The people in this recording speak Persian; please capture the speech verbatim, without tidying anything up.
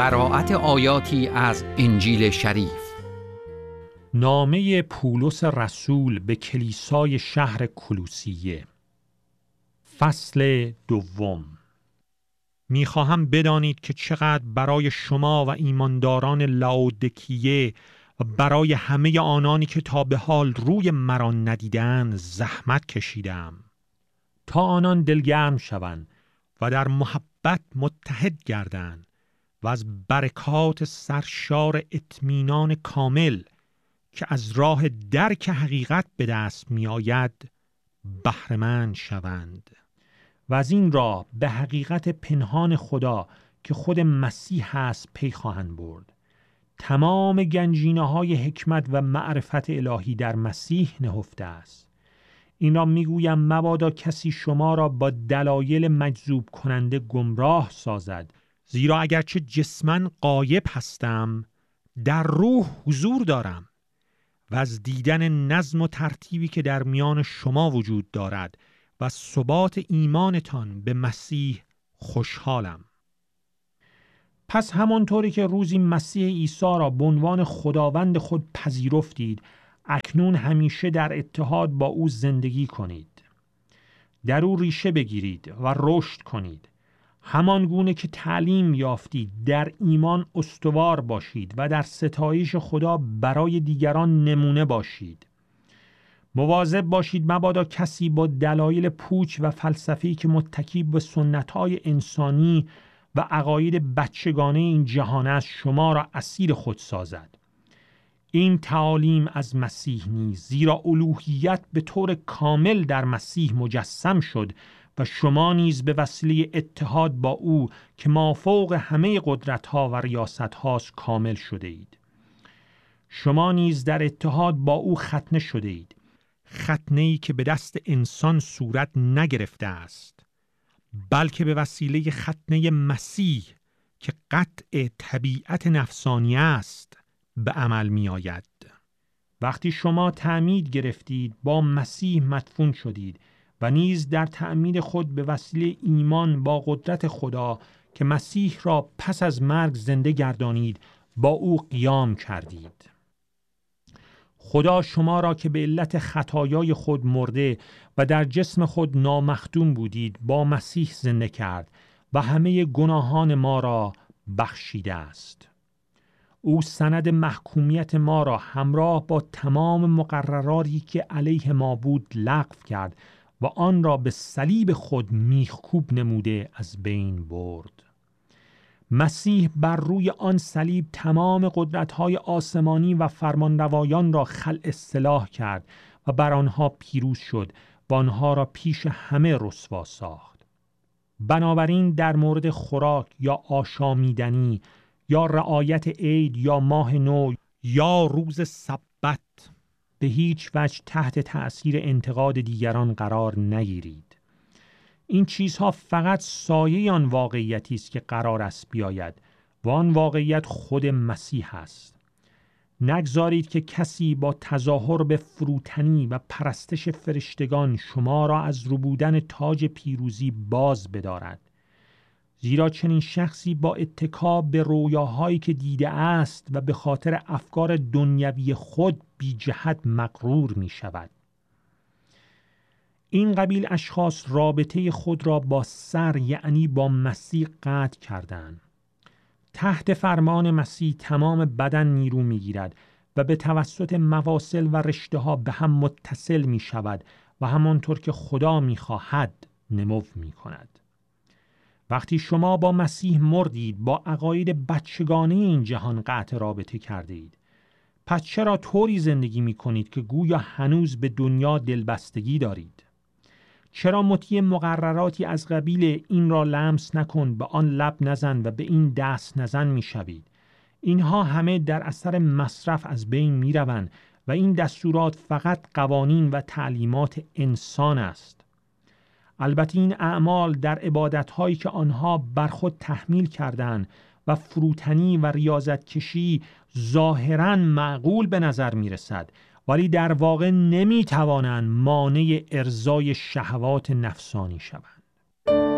قرائت آیاتی از انجیل شریف. نامه پولس رسول به کلیسای شهر کلوسیه، فصل دوم. میخواهم بدانید که چقدر برای شما و ایمانداران لاودیکیه و برای همه آنانی که تا به حال روی مرا ندیدند زحمت کشیدم تا آنان دلگرم شوند و در محبت متحد گردند و از برکات سرشار اطمینان کامل که از راه درک حقیقت به دست می آید بهره مند شوند و از این راه به حقیقت پنهان خدا که خود مسیح است پی خواهند برد. تمام گنجینه های حکمت و معرفت الهی در مسیح نهفته است. این را می گویم مبادا کسی شما را با دلایل مجذوب کننده گمراه سازد، زیرا اگرچه جسماً غایب هستم در روح حضور دارم و از دیدن نظم و ترتیبی که در میان شما وجود دارد و ثبات ایمانتان به مسیح خوشحالم. پس همانطوری که روزی مسیح عیسی را به عنوان خداوند خود پذیرفتید، اکنون همیشه در اتحاد با او زندگی کنید. در او ریشه بگیرید و رشد کنید. همان گونه که تعلیم یافتید در ایمان استوار باشید و در ستایش خدا برای دیگران نمونه باشید. مواظب باشید مبادا کسی با دلایل پوچ و فلسفی که متکی به سنت‌های انسانی و عقاید بچگانه این جهان است شما را اسیر خود سازد. این تعالیم از مسیح نیست، زیرا الوهیت به طور کامل در مسیح مجسم شد و شما نیز به وسیله اتحاد با او که مافوق همه قدرت‌ها و ریاست‌هاست کامل شده اید. شما نیز در اتحاد با او ختنه شده اید، ختنه‌ای که به دست انسان صورت نگرفته است، بلکه به وسیله ختنه مسیح که قطع طبیعت نفسانی است به عمل می آید. وقتی شما تعمید گرفتید با مسیح مدفون شدید و نیز در تعمید خود به وسیله ایمان با قدرت خدا که مسیح را پس از مرگ زنده گردانید با او قیام کردید. خدا شما را که به علت خطایای خود مرده و در جسم خود نامخدوم بودید با مسیح زنده کرد و همه گناهان ما را بخشیده است. او سند محکومیت ما را همراه با تمام مقرراتی که علیه ما بود لغو کرد و آن را به صلیب خود میخکوب نموده از بین برد. مسیح بر روی آن صلیب تمام قدرت‌های آسمانی و فرمانروایان را خلع سلاح کرد و بر آنها پیروز شد و آنها را پیش همه رسوا ساخت. بنابراین در مورد خوراک یا آشامیدنی یا رعایت عید یا ماه نو یا روز سبت به هیچ وجه تحت تأثیر انتقاد دیگران قرار نگیرید. این چیزها فقط سایه آن واقعیتی است که قرار است بیاید و آن واقعیت خود مسیح است. نگذارید که کسی با تظاهر به فروتنی و پرستش فرشتگان شما را از ربودن تاج پیروزی باز بدارد، زیرا چنین شخصی با اتکا به رویاهایی که دیده است و به خاطر افکار دنیوی خود بی جهت مغرور می شود. این قبیل اشخاص رابطه خود را با سر یعنی با مسیح قطع کردند. تحت فرمان مسیح تمام بدن نیرو می گیرد و به توسط مواصل و رشته ها به هم متصل می شود و همانطور که خدا می خواهد نمو می کند. وقتی شما با مسیح مردید با عقاید بچگانه این جهان قطع رابطه کرده اید. پس چرا طوری زندگی می کنید که گویا هنوز به دنیا دلبستگی دارید؟ چرا مطیع مقرراتی از قبیل این را لمس نکن، به آن لب نزن و به این دست نزن می شوید؟ اینها همه در اثر مصرف از بین می روند و این دستورات فقط قوانین و تعلیمات انسان است. البته این اعمال در عبادت‌هایی که آنها بر خود تحمیل کردند و فروتنی و ریاضت کشی ظاهراً معقول به نظر می رسد، ولی در واقع نمی توانند مانع ارضای شهوات نفسانی شوند.